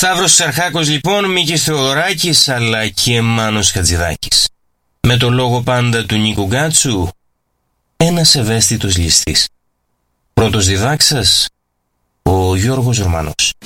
Σταύρος Αρχάκος λοιπόν, Μίκης Θεοδωράκης αλλά και Μάνος Χατζηδάκης. Με το λόγο πάντα του Νίκου Γκάτσου, ένας ευαίσθητος ληστής. Πρώτος διδάξας, ο Γιώργος Ρωμανός.